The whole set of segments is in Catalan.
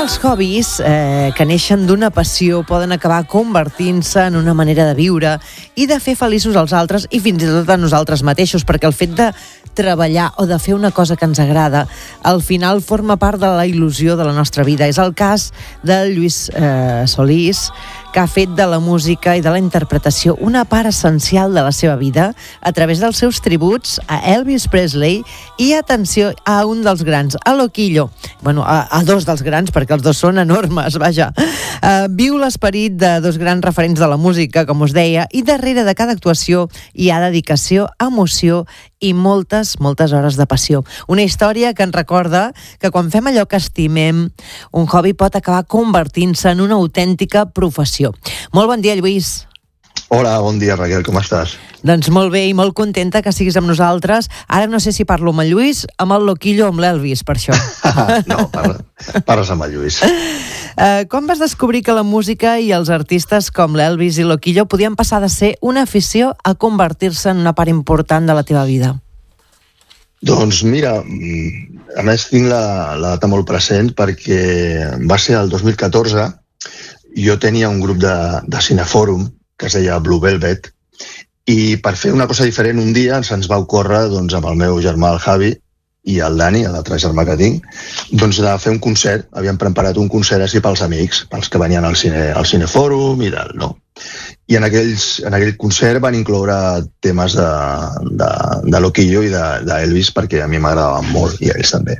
els hobbies que neixen d'una passió poden acabar convertint-se en una manera de viure i de fer feliços als altres i fins i tot a nosaltres mateixos, perquè el fet de treballar o de fer una cosa que ens agrada al final forma part de la il·lusió de la nostra vida. És el cas de Lluís Solís, que ha fet de la música i de la interpretació una part essencial de la seva vida a través dels seus tributs a Elvis Presley i, atenció, a un dels grans, a Loquillo. Bueno, a dos dels grans, perquè els dos són enormes, vaja. Viu l'esperit de dos grans referents de la música, com us deia, i darrere de cada actuació hi ha dedicació, emoció i moltes hores de passió. Una història que ens recorda que quan fem allò que estimem, un hobby pot acabar convertint-se en una autèntica professió. Molt bon dia, Lluís. Hola, bon dia, Raquel, com estàs? Doncs molt bé i molt contenta que siguis amb nosaltres. Ara no sé si parlo amb el Lluís, amb el Loquillo o amb l'Elvis, per això. No, parles amb el Lluís. Com vas descobrir que la música i els artistes com l'Elvis i Loquillo podien passar de ser una afició a convertir-se en una part important de la teva vida? Doncs mira, a més tinc la data molt present perquè va ser el 2014, jo tenia un grup de cinefòrum que es deia Blue Velvet i per fer una cosa diferent un dia ens va ocórrer doncs, amb el meu germà, el Javi, i el Dani, l'altre germà que tinc, doncs de fer un concert. Havíem preparat un concert així pels amics, pels que venien al cinefòrum i tal, no? I en aquell concert van incloure temes de Loquillo i d'Elvis perquè a mi m'agradaven molt i a ells també.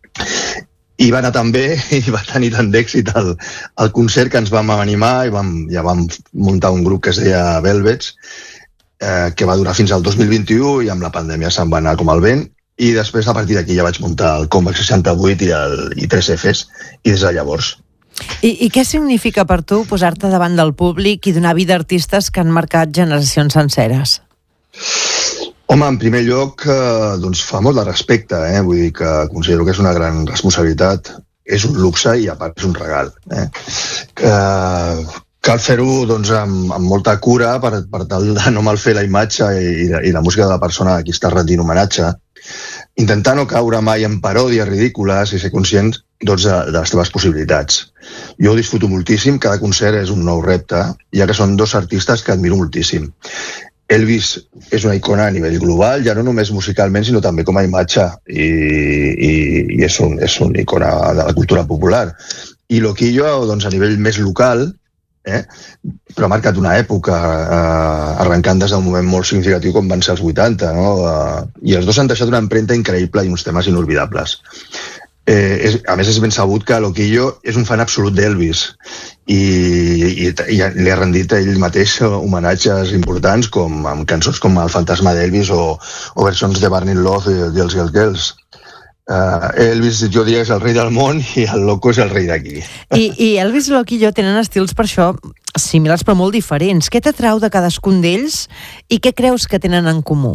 I va anar tan bé i va tenir tant d'èxit el concert que ens vam animar i ja vam muntar un grup que es deia Velvets, que va durar fins al 2021 i amb la pandèmia se'n va anar com el vent. I després, a partir d'aquí, ja vaig muntar el Convex 68 i 3Fs, i des de llavors. I què significa per tu posar-te davant del públic i donar vida a artistes que han marcat generacions senceres? Home, en primer lloc, doncs fa molt de respecte, vull dir que considero que és una gran responsabilitat, és un luxe i a part és un regal. Cal fer-ho doncs, amb molta cura per tal de no malfer la imatge i la música de la persona a qui està rendint homenatge, intentar no caure mai en paròdies ridícules i ser conscients doncs, de les teves possibilitats. Jo ho disfruto moltíssim, cada concert és un nou repte, ja que són dos artistes que admiro moltíssim. Elvis és una icona a nivell global, ja no només musicalment, sinó també com a imatge, i és una icona de la cultura popular. I Loquillo, doncs, a nivell més local, però ha marcat una època, arrencant des d'un moment molt significatiu com van ser els 80, no? I els dos han deixat una empremta increïble i uns temes inolvidables. A més, és ben sabut que Loquillo és un fan absolut d'Elvis i li ha rendit a ell mateix homenatges importants amb cançons com El fantasma d'Elvis o versions de Burning Love dels Girls. Elvis, jo diria, és el rei del món i el Loco és el rei d'aquí. I Elvis i Loquillo tenen estils per això similars però molt diferents. Què t'atrau de cadascun d'ells i què creus que tenen en comú?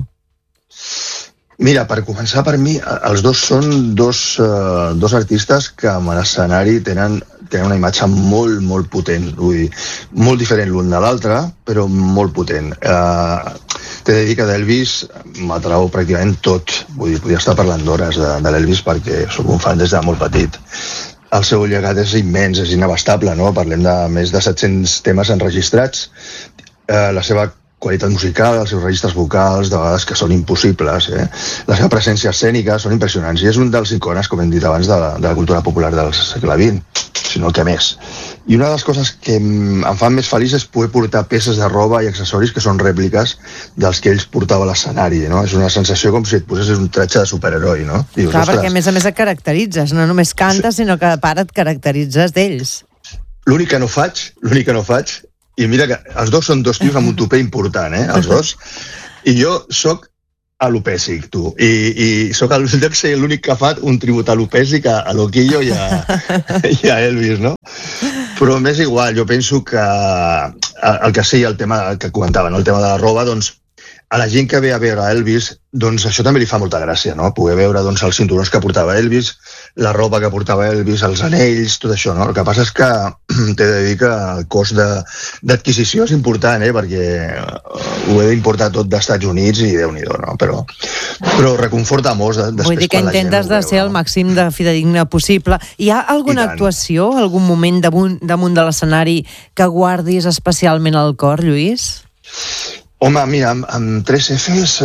Mira, per començar, per mi, els dos són dos artistes que en l'escenari tenen una imatge molt potent, vull dir, molt diferent l'un de l'altre, però molt potent. T'he de dir que d'Elvis m'atrau pràcticament tot, vull dir, podria estar parlant d'hores de l'Elvis perquè soc un fan des de molt petit. El seu llegat és immens, és inabastable, no? Parlem de més de 700 temes enregistrats. La seva qualitat musical, els seus registres vocals, de vegades que són impossibles. La seva presència escènica són impressionants i és un dels icones, com hem dit abans, de la cultura popular del segle XX, sinó el que més. I una de les coses que em fan més feliç és poder portar peces de roba i accessoris que són rèpliques dels que ells portava a l'escenari, no? És una sensació com si et posessis un tratge de superheroi, no? Dius, clar, perquè a més et caracteritzes, no només cantes, sinó que a part et caracteritzes d'ells. L'únic que no faig, i mira que els dos són dos tios amb un tupé important, els dos, i jo sóc alopècic, tu, i dec ser l'únic que ha fet un tribut alopècic a Loquillo i a Elvis, no? Però m'és igual, jo penso que el que sigui el tema que comentaven, el tema de la roba, doncs a la gent que ve a veure Elvis, doncs això també li fa molta gràcia, no? Poder veure doncs, els cinturons que portava Elvis, la roba que portava Elvis, els anells, tot això, no? El que passa és que t'he de dir que el cost d'adquisició és important, perquè ho he d'importar tot d'Estats Units i Déu-n'hi-do, no? Però reconforta molt després. Vull dir que intentes de ser el màxim de fidedigne possible. Hi ha alguna actuació, algun moment damunt de l'escenari que guardis especialment al cor, Lluís? Home, mira, amb 3Fs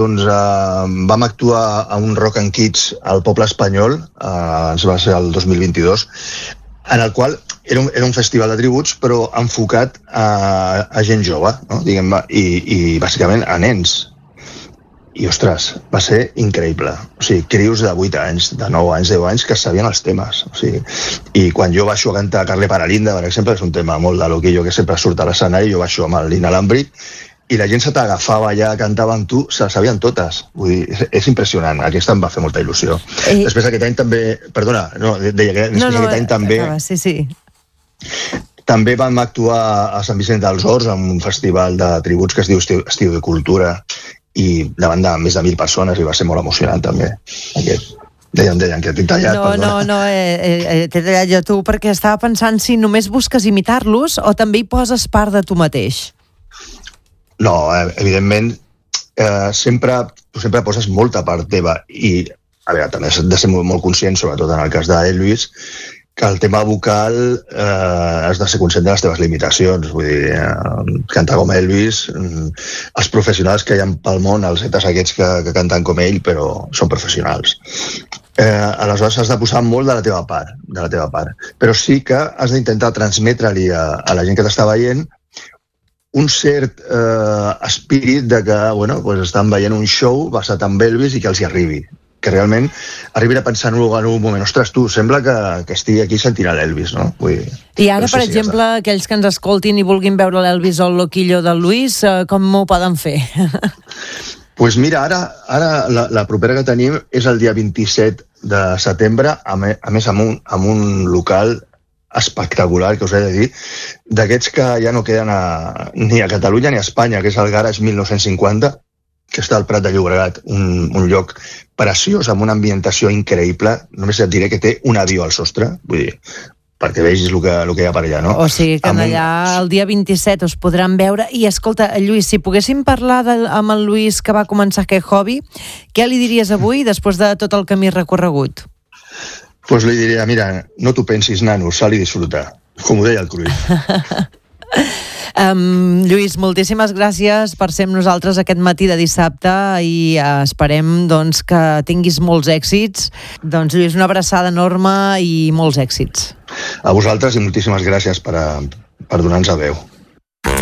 vam actuar a un Rock and Kids al Poble Espanyol, ens va ser el 2022, en el qual era un festival de tributs, però enfocat a gent jove, no? Diguem, i bàsicament a nens. I, ostres, va ser increïble. O sigui, crios de 8 anys, de 9 anys, 10 anys, que sabien els temes. O sigui, i quan jo baixo a cantar Carle Paralinda, per exemple, és un tema molt de loquillo que sempre surt a l'escenari, jo baixo amb l'inalàmbric, i la gent se t'agafava allà, cantava amb tu, se sabien totes. Vull dir, és impressionant. Aquesta em va fer molta il·lusió. Després aquest any també... Perdona, deia que aquest any també... Sí. També vam actuar a Sant Vicent dels Horts, en un festival de tributs que es diu Estiu de Cultura, i davant de més de 1.000 persones, i va ser molt emocionant també. Deien que t'he tallat. No, t'he tallat jo tu, perquè estava pensant si només busques imitar-los o també hi poses part de tu mateix. No, evidentment, tu sempre poses molta part teva i, a veure, també has de ser molt conscient, sobretot en el cas d'Elvis, que el tema vocal has de ser conscient de les teves limitacions. Vull dir, cantar com Elvis, els professionals que hi ha pel món, els etes aquests que canten com ell, però són professionals. Aleshores has de posar molt de la teva part. Però sí que has d'intentar transmetre-li a la gent que t'està veient un cert espírit de que estan veient un show basat en Elvis i que els hi arribi. Que realment arribin a pensar en un moment, ostres, tu, sembla que estigui aquí sentint l'Elvis, no? I ara, per exemple, aquells que ens escoltin i vulguin veure l'Elvis o el loquillo del Lluís, com ho poden fer? Doncs mira, ara la propera que tenim és el dia 27 de setembre, a més amb un local espectacular, que us he de dir, d'aquests que ja no queden ni a Catalunya ni a Espanya, que és el Garage 1950, que està al Prat de Llobregat, un lloc preciós, amb una ambientació increïble. Només et diré que té un avió al sostre, vull dir, perquè vegis el que hi ha per allà, no? O sigui que allà el dia 27 us podran veure. I escolta, Lluís, si poguéssim parlar amb el Lluís que va començar aquest hobby, què li diries avui, després de tot el camí recorregut? Doncs li diria, mira, no t'ho pensis, nano, sal i disfruta, com ho deia el Cruyff. Lluís, moltíssimes gràcies per ser amb nosaltres aquest matí de dissabte i esperem que tinguis molts èxits. Doncs, Lluís, una abraçada enorme i molts èxits. A vosaltres i moltíssimes gràcies per donar-nos a veu.